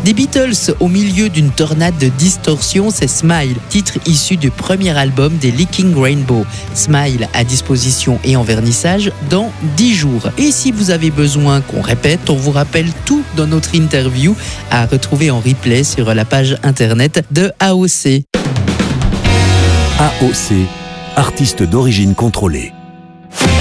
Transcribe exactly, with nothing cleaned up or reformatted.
Des Beatles au milieu d'une tornade de distorsion, c'est Smile, titre issu du premier album des Leaking Rainbow. Smile à disposition et en vernissage dans dix jours. Et si vous avez besoin qu'on répète, on vous rappelle tout dans notre interview à retrouver en replay sur la page internet de A O C. A O C, artiste d'origine contrôlée.